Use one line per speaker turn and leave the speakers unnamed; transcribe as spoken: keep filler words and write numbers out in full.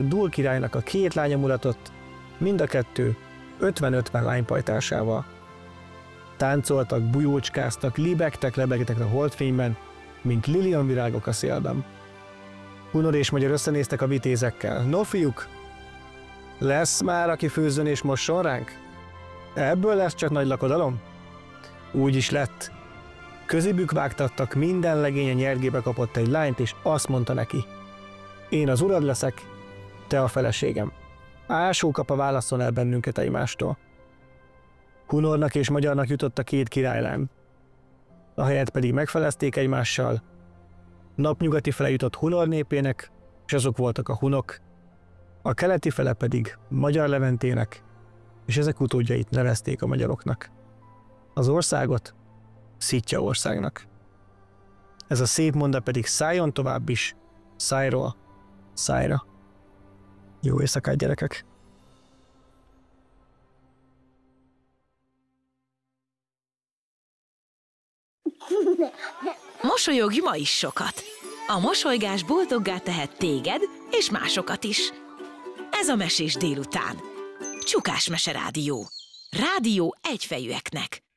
Dúl királynak a két lánya mulatott, mind a kettő ötven-ötven lánypajtásával. Táncoltak, bujócskáztak, libegtek, lebegtek a holdfényben, mint liliomvirágok a szélben. Hunor és magyar összenéztek a vitézekkel. No, fiúk, lesz már, aki főzzön és mosson ránk? Ebből lesz csak nagy lakodalom? Úgy is lett. Közébük vágtattak, minden legény a nyergébe kapott egy lányt, és azt mondta neki: én az urad leszek, te a feleségem. Ásókapa válasszon el bennünket egymástól. Hunornak és magyarnak jutott a két királylám. A helyet pedig megfelezték egymással. Napnyugati fele jutott Hunor népének, és azok voltak a hunok, a keleti fele pedig Magyar Leventének, és ezek utódjait nevezték a magyaroknak. Az országot Szitja országnak. Ez a szép monda pedig szálljon tovább is, szájról szájra. Jó éjszakát, gyerekek!
Mosolyogj ma is sokat! A mosolygás boldoggá tehet téged és másokat is. Ez a Mesés délután. Csukás Mese Rádió. Rádió egyfejűeknek.